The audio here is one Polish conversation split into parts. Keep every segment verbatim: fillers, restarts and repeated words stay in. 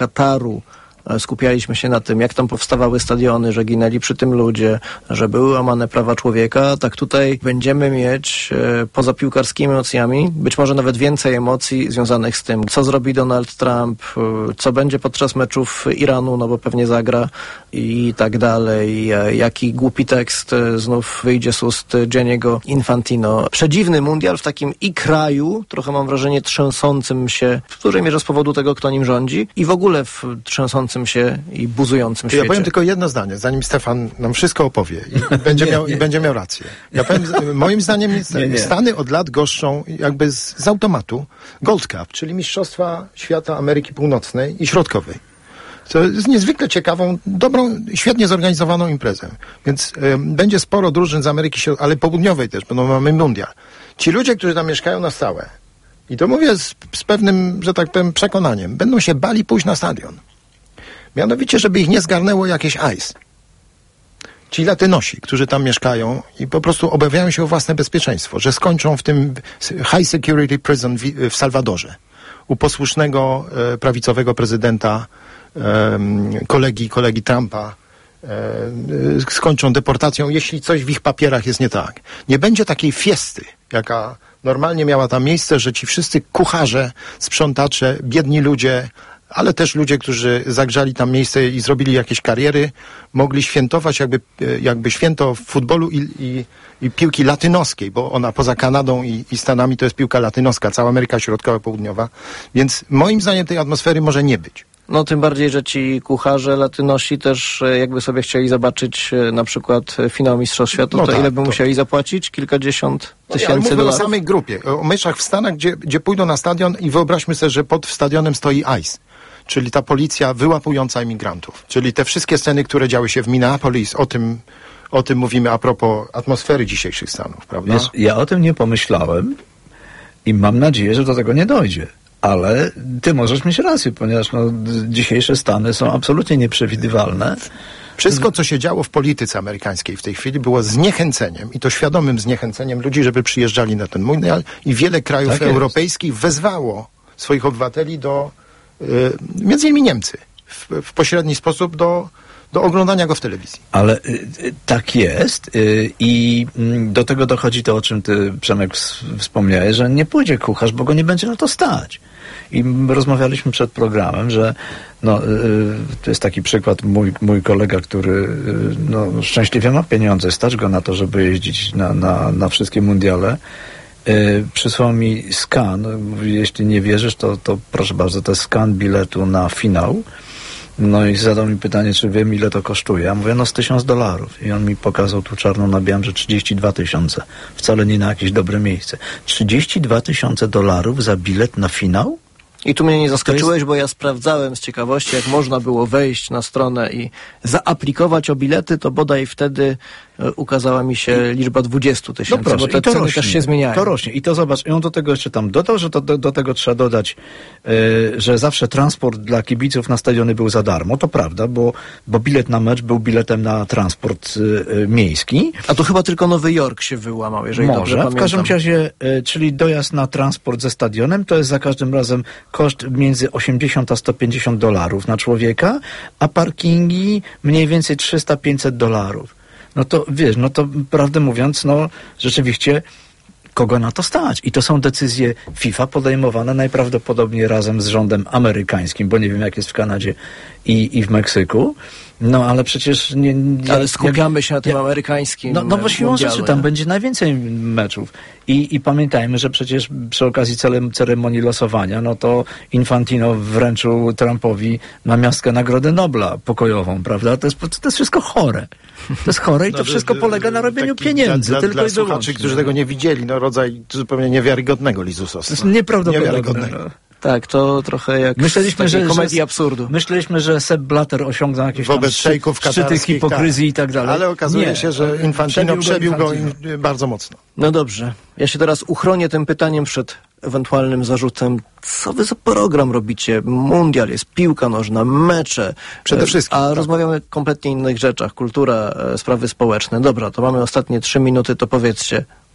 Kataru skupialiśmy się na tym, jak tam powstawały stadiony, że ginęli przy tym ludzie, że były łamane prawa człowieka, tak tutaj będziemy mieć e, poza piłkarskimi emocjami, być może nawet więcej emocji związanych z tym, co zrobi Donald Trump, e, co będzie podczas meczów Iranu, no bo pewnie zagra i tak dalej, e, jaki głupi tekst e, znów wyjdzie z ust Gianniego Infantino. Przedziwny mundial w takim i kraju, trochę mam wrażenie trzęsącym się, w dużej mierze z powodu tego, kto nim rządzi i w ogóle w trzęsącym się i buzującym świecie. Ja powiem tylko jedno zdanie, zanim Stefan nam wszystko opowie i będzie, nie, miał, nie. i będzie miał rację. Ja powiem, moim zdaniem nie, nie. Stany od lat goszczą jakby z, z automatu Gold Cup, czyli Mistrzostwa Świata Ameryki Północnej i Środkowej. To jest niezwykle ciekawą, dobrą, świetnie zorganizowaną imprezę. Więc y, będzie sporo drużyn z Ameryki Środkowej, ale Południowej też, bo mamy mundial. Ci ludzie, którzy tam mieszkają na stałe, i to mówię z, z pewnym, że tak powiem, przekonaniem, będą się bali pójść na stadion. Mianowicie, żeby ich nie zgarnęło jakieś ice. Ci Latynosi, którzy tam mieszkają i po prostu obawiają się o własne bezpieczeństwo, że skończą w tym high security prison w, w Salwadorze u posłusznego e, prawicowego prezydenta e, kolegi, kolegi Trumpa. E, skończą deportacją, jeśli coś w ich papierach jest nie tak. Nie będzie takiej fiesty, jaka normalnie miała tam miejsce, że ci wszyscy kucharze, sprzątacze, biedni ludzie, ale też ludzie, którzy zagrzali tam miejsce i zrobili jakieś kariery, mogli świętować jakby, jakby święto futbolu i, i, i piłki latynoskiej, bo ona poza Kanadą i, i Stanami to jest piłka latynoska, cała Ameryka Środkowa, Południowa. Więc moim zdaniem tej atmosfery może nie być. No tym bardziej, że ci kucharze latynosi też jakby sobie chcieli zobaczyć na przykład finał Mistrzostw Świata, no to tak, ile by to... musieli zapłacić? Kilkadziesiąt no, tysięcy ja dolarów? o samej grupie, o meczach w Stanach, gdzie, gdzie pójdą na stadion i wyobraźmy sobie, że pod stadionem stoi ICE. Czyli ta policja wyłapująca imigrantów. Czyli te wszystkie sceny, które działy się w Minneapolis, o tym, o tym mówimy a propos atmosfery dzisiejszych Stanów, prawda? Wiesz, ja o tym nie pomyślałem i mam nadzieję, że do tego nie dojdzie. Ale ty możesz mieć rację, ponieważ no, dzisiejsze Stany są absolutnie nieprzewidywalne. Wszystko, co się działo w polityce amerykańskiej w tej chwili, było zniechęceniem, i to świadomym zniechęceniem ludzi, żeby przyjeżdżali na ten mundial, i wiele krajów tak europejskich wezwało swoich obywateli do między innymi Niemcy, w, w pośredni sposób do, do oglądania go w telewizji. Ale y, tak jest y, i y, do tego dochodzi to, o czym ty, Przemek, wspomniałeś, że nie pójdzie kucharz, bo go nie będzie na to stać. I rozmawialiśmy przed programem, że no, y, to jest taki przykład, mój, mój kolega, który y, no, szczęśliwie ma pieniądze, stać go na to, żeby jeździć na, na, na wszystkie mundiale. Yy, przysłał mi skan, mówi, jeśli nie wierzysz, to, to proszę bardzo, to jest skan biletu na finał. No i zadał mi pytanie, czy wiem, ile to kosztuje. Ja mówię, no z tysiąc dolarów. I on mi pokazał tu czarno na białym, że trzydzieści dwa tysiące. Wcale nie na jakieś dobre miejsce. trzydzieści dwa tysiące dolarów za bilet na finał? I tu mnie nie zaskoczyłeś, jest... bo ja sprawdzałem z ciekawości, jak można było wejść na stronę i zaaplikować o bilety, to bodaj wtedy e, ukazała mi się liczba dwadzieścia tysięcy, no bo te ceny rośnie, też się zmieniają. To rośnie. I to zobacz, i on do tego jeszcze tam dodał, że to, do, do tego trzeba dodać, e, że zawsze transport dla kibiców na stadiony był za darmo. To prawda, bo, bo bilet na mecz był biletem na transport e, miejski. A to chyba tylko Nowy Jork się wyłamał, jeżeli Może, dobrze pamiętam. w każdym razie, e, czyli dojazd na transport ze stadionem, to jest za każdym razem koszt między osiemdziesiąt a sto pięćdziesiąt dolarów na człowieka, a parkingi mniej więcej trzysta pięćset dolarów. No to wiesz, no to prawdę mówiąc, no rzeczywiście kogo na to stać? I to są decyzje FIFA podejmowane najprawdopodobniej razem z rządem amerykańskim, bo nie wiem jak jest w Kanadzie i, i w Meksyku. No ale przecież nie... nie ale skupiamy jak, się na tym jak, amerykańskim. No, no bo siłą rzeczy tam będzie najwięcej meczów. I, I pamiętajmy, że przecież przy okazji ceremonii losowania, no to Infantino wręczył Trumpowi namiastkę Nagrody Nobla pokojową, prawda? To jest, to jest wszystko chore. To jest chore i to no, wszystko polega na robieniu pieniędzy. Dla, tylko dla i słuchaczy, którzy tego nie widzieli, no rodzaj zupełnie niewiarygodnego lizusostwa. To jest nieprawdopodobne. Tak, to trochę jak myśleliśmy, że komedii że, absurdu. Myśleliśmy, że Sepp Blatter osiągnął jakieś wobec tam szejków szczyty hipokryzji tak. i tak dalej. Ale okazuje nie. się, że Infantino przebił go, przebił go bardzo mocno. No dobrze. Ja się teraz uchronię tym pytaniem przed ewentualnym zarzutem. Co wy za program robicie? Mundial jest, piłka nożna, mecze. Przede wszystkim. A tak. rozmawiamy o kompletnie innych rzeczach. Kultura, sprawy społeczne. Dobra, to mamy ostatnie trzy minuty, to powiedzcie.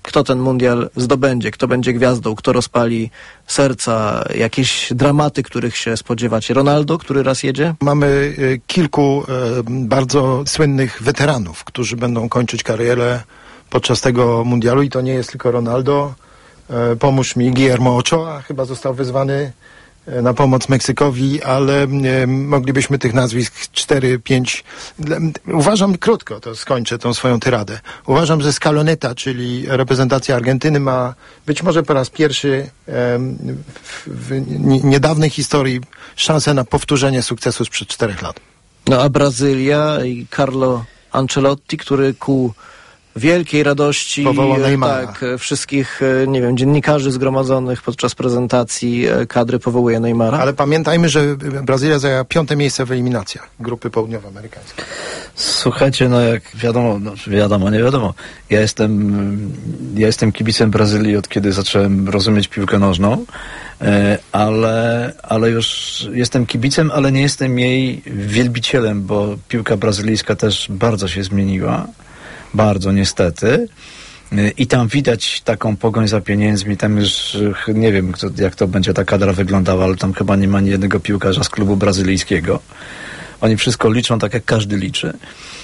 kto ten mundial zdobędzie, kto będzie gwiazdą, kto rozpali serca, jakieś dramaty, których się spodziewacie. Ronaldo, który raz jedzie? Mamy y, kilku y, bardzo słynnych weteranów, którzy będą kończyć karierę podczas tego mundialu i to nie jest tylko Ronaldo. Y, pomóż mi, Guillermo Ochoa chyba został wezwany y, na pomoc Meksykowi, ale y, moglibyśmy tych nazwisk cztery, pięć... Uważam, krótko to skończę tą swoją tyradę. Uważam, że Scaloneta, czyli reprezentacja Argentyny, ma być może po raz pierwszy y, w, w niedawnej historii szansę na powtórzenie sukcesu sprzed czterech lat. No a Brazylia i Carlo Ancelotti, który ku wielkiej radości powołał Neymara. Tak, wszystkich, nie wiem, dziennikarzy zgromadzonych podczas prezentacji kadry powołuje Neymara. Ale pamiętajmy, że Brazylia zajęła piąte miejsce w eliminacjach grupy południowoamerykańskiej. Słuchajcie, no jak wiadomo, no wiadomo, nie wiadomo. Ja jestem, ja jestem kibicem Brazylii od kiedy zacząłem rozumieć piłkę nożną, ale, ale już jestem kibicem, ale nie jestem jej wielbicielem, bo piłka brazylijska też bardzo się zmieniła. Bardzo niestety. I tam widać taką pogoń za pieniędzmi. Tam już nie wiem, kto, jak to będzie ta kadra wyglądała, ale tam chyba nie ma ani jednego piłkarza z klubu brazylijskiego. Oni wszystko liczą tak, jak każdy liczy.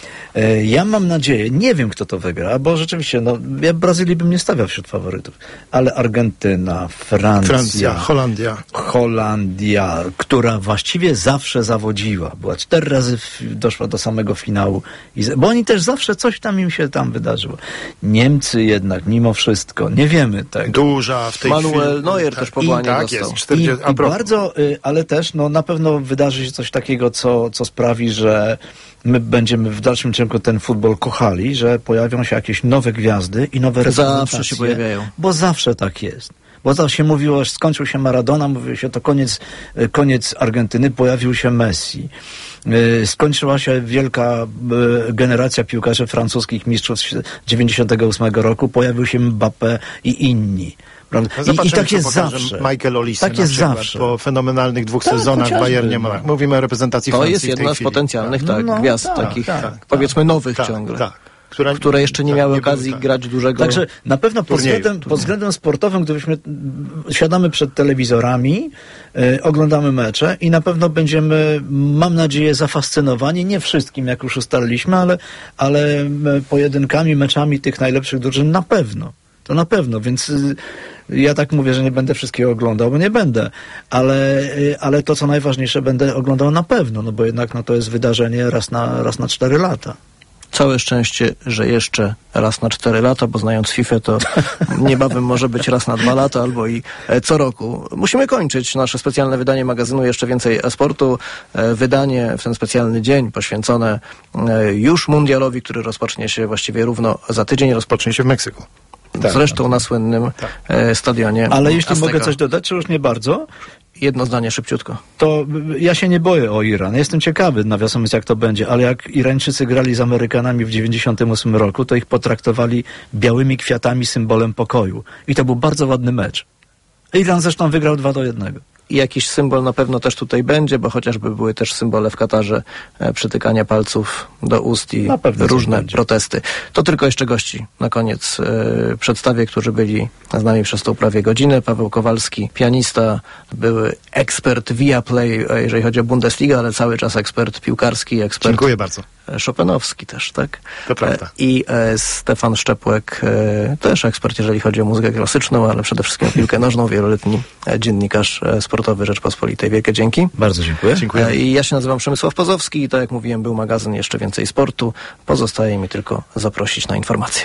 Ja mam nadzieję, nie wiem kto to wygra, bo rzeczywiście, no, ja Brazylii bym nie stawiał wśród faworytów, ale Argentyna, Francja, Francja, Holandia. Holandia, która właściwie zawsze zawodziła, była cztery razy, w, doszła do samego finału, i, bo oni też zawsze coś tam im się tam wydarzyło. Niemcy jednak, mimo wszystko, nie wiemy tego. Duża w tej Manuel chwili. Neuer tak, też powołanie tak dostał. jest, czterdzieści, I, i bardzo, ale też, no na pewno wydarzy się coś takiego, co, co sprawi, że my będziemy w dalszym ciągu ten futbol kochali, że pojawią się jakieś nowe gwiazdy i nowe reprezentacje. Zawsze się pojawiają. Bo zawsze tak jest. Bo zawsze się mówiło, że skończył się Maradona, mówiło się to koniec, koniec Argentyny, pojawił się Messi. Skończyła się wielka generacja piłkarzy francuskich mistrzów z dziewięćdziesiątego ósmego roku, pojawił się Mbappé i inni. No I, I tak jest zawsze. Michael Olise tak jest przykład, zawsze. Po fenomenalnych dwóch tak, sezonach w Bayernie. no. Mówimy o reprezentacji To Francji jest jedna w tej z chwili. potencjalnych tak, No, gwiazd tak, takich, tak, powiedzmy nowych tak, ciągle. Tak. Które, które jeszcze nie tak, miały nie okazji były, tak. grać dużego Także na pewno pod turnieju, względem, turnieju. pod względem sportowym, gdybyśmy siadamy przed telewizorami, y, oglądamy mecze i na pewno będziemy, mam nadzieję, zafascynowani, nie wszystkim, jak już ustaliliśmy, ale, ale pojedynkami, meczami tych najlepszych drużyn na pewno. To na pewno, więc y, ja tak mówię, że nie będę wszystkiego oglądał, bo nie będę, ale, y, ale to, co najważniejsze, będę oglądał na pewno, no bo jednak no, to jest wydarzenie raz na, raz na cztery lata. Całe szczęście, że jeszcze raz na cztery lata, bo znając FIFA, to niebawem może być raz na dwa lata albo i co roku. Musimy kończyć nasze specjalne wydanie magazynu Jeszcze Więcej Sportu. Wydanie w ten specjalny dzień poświęcone już mundialowi, który rozpocznie się właściwie równo za tydzień. Rozpocznie się w Meksyku. Tak, Zresztą tak. na słynnym tak. stadionie. Ale jeśli Azteca. mogę coś dodać, czy już nie bardzo? Jedno zdanie szybciutko. To ja się nie boję o Iran. Jestem ciekawy, nawiasem mówiąc, jak to będzie, ale jak Irańczycy grali z Amerykanami w dziewięćdziesiątym ósmym roku, to ich potraktowali białymi kwiatami, symbolem pokoju. I to był bardzo ładny mecz. Iran zresztą wygrał dwa do jednego. I jakiś symbol na pewno też tutaj będzie, bo chociażby były też symbole w Katarze e, przytykania palców do ust i różne protesty. To tylko jeszcze gości na koniec e, przedstawię, którzy byli z nami przez tą prawie godzinę. Paweł Kowalski, pianista, były ekspert Viaplay, jeżeli chodzi o Bundesligę, ale cały czas ekspert piłkarski, ekspert Dziękuję bardzo. Chopinowski też, tak? To prawda. E, I e, Stefan Szczepłek, e, też ekspert, jeżeli chodzi o muzykę klasyczną, ale przede wszystkim o piłkę nożną, wieloletni e, dziennikarz e, sportowy Rzeczpospolitej. Wielkie dzięki. Bardzo dziękuję. Dziękuję. I ja się nazywam Przemysław Pozowski i tak jak mówiłem, był magazyn Jeszcze Więcej Sportu. Pozostaje mi tylko zaprosić na informacje.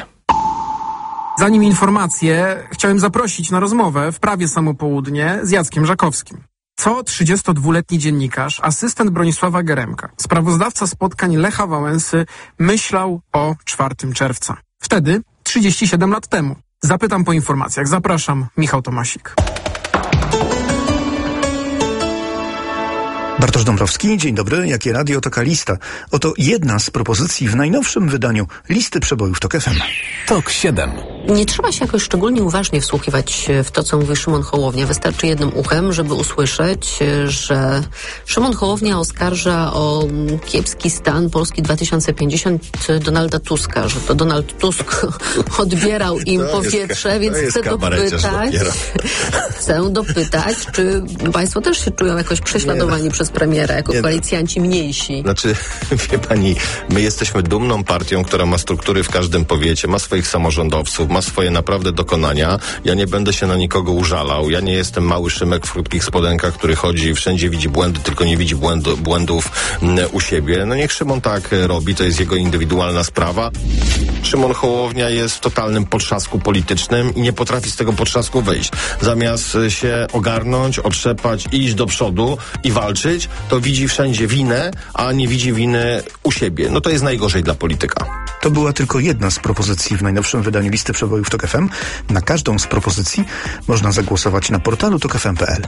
Zanim informacje, chciałem zaprosić na rozmowę w prawie samo południe z Jackiem Żakowskim. Co trzydziestodwuletni dziennikarz, asystent Bronisława Geremka, sprawozdawca spotkań Lecha Wałęsy myślał o czwartego czerwca. Wtedy, trzydzieści siedem lat temu. Zapytam po informacjach. Zapraszam, Michał Tomasik. Bartosz Dąbrowski, dzień dobry. Jakie radio, taka lista. Oto jedna z propozycji w najnowszym wydaniu listy przebojów Tok F M. Tok siedem. Nie trzeba się jakoś szczególnie uważnie wsłuchiwać w to, co mówi Szymon Hołownia. Wystarczy jednym uchem, żeby usłyszeć, że Szymon Hołownia oskarża o kiepski stan Polski dwa tysiące pięćdziesiąt Donalda Tuska, że to Donald Tusk odbierał im to powietrze, jest, więc chcę dopytać, chcę dopytać, czy państwo też się czują jakoś prześladowani nie, przez premiera, jako nie, koalicjanci mniejsi? Znaczy, wie pani, my jesteśmy dumną partią, która ma struktury w każdym powiecie, ma swoich samorządowców, ma swoje naprawdę dokonania. Ja nie będę się na nikogo użalał. Ja nie jestem mały Szymek w krótkich spodenkach, który chodzi i wszędzie widzi błędy, tylko nie widzi błędu, błędów m, u siebie. No niech Szymon tak robi, to jest jego indywidualna sprawa. Szymon Hołownia jest w totalnym potrzasku politycznym i nie potrafi z tego potrzasku wyjść. Zamiast się ogarnąć, otrzepać, iść do przodu i walczyć, to widzi wszędzie winę, a nie widzi winy u siebie. No to jest najgorzej dla polityka. To była tylko jedna z propozycji w najnowszym wydaniu Listy Przebojów Tok F M. Na każdą z propozycji można zagłosować na portalu tok f m kropka p l.